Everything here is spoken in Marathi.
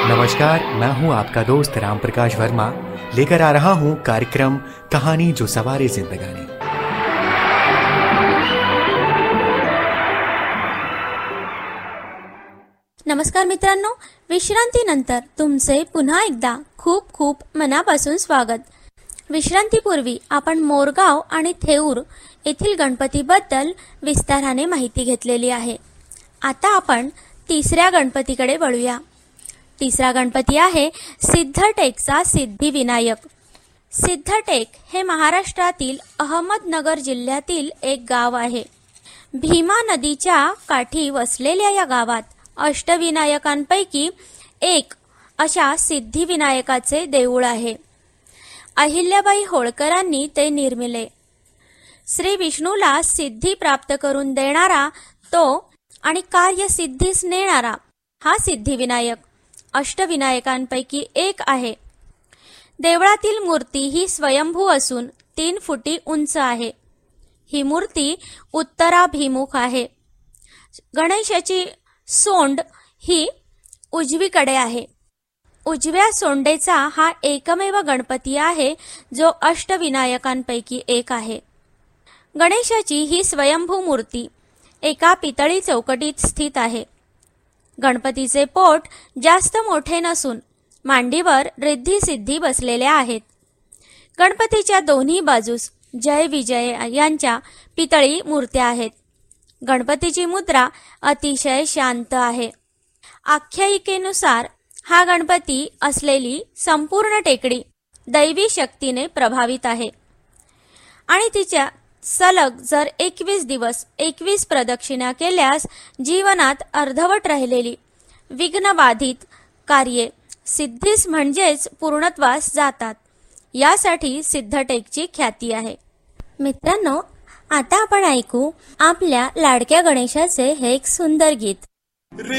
नमस्कार, मैं हूं आपका दोस्त राम प्रकाश वर्मा, लेकर आ रहा हूं कार्यक्रम कहानी जो सवारे जिंदगानी। नमस्कार मित्रांनो, विश्रांतीनंतर तुमचे पुन्हा एकदा खूप खूप मनापासून स्वागत। विश्रांतीपूर्वी आपण मोरगाव आणि थेऊर येथील गणपतीबद्दल विस्ताराने माहिती घेतलेली आहे। आता आपण तिसऱ्या गणपतीकडे वळूया। तिसरा गणपती आहे सिद्धटेकचा सिद्धिविनायक। सिद्धटेक हे महाराष्ट्रातील अहमदनगर जिल्ह्यातील एक गाव आहे। भीमा नदीच्या काठी वसलेल्या या गावात अष्टविनायकांपैकी एक अशा सिद्धिविनायकाचे देऊळ आहे। अहिल्याबाई होळकरांनी ते निर्मिले। श्री विष्णूला सिद्धी प्राप्त करून देणारा तो आणि कार्यसिद्धीस नेणारा हा सिद्धिविनायक अष्टविनायकांपैकी एक आहे। देवळातील मूर्ती ही स्वयंभू असून 3 फुटी उंच आहे। ही मूर्ती उत्तराभिमुख आहे। गणेशाची सोंड ही उजवीकडे आहे। उजव्या सोंडेचा हा एकमेव गणपती आहे जो अष्टविनायकांपैकी एक आहे। गणेशाची ही स्वयंभू मूर्ती एका पितळी चौकटीत स्थित आहे। गणपतीचे पोट जास्त मोठे नसून मांडीवर रिद्धी सिद्धी बसलेल्या आहेत। गणपतीच्या दोन्ही बाजूस जय विजय यांच्या पितळी मूर्त्या आहेत। गणपतीची मुद्रा अतिशय शांत आहे। आख्यायिकेनुसार हा गणपती असलेली संपूर्ण टेकडी दैवी शक्तीने प्रभावित आहे आणि तिच्या सलग जर 21 दिवस 21 प्रदक्षिणा केल्यास जीवनात अर्धवट राहिलेली विघ्नबाधित कार्ये सिद्धीस म्हणजेच पूर्णत्वास जातात। यासाठी सिद्धटेकची ख्याती आहे। मित्रांनो, आता आपण ऐकू आपल्या लाडक्या गणेशाचे हे एक सुंदर गीत।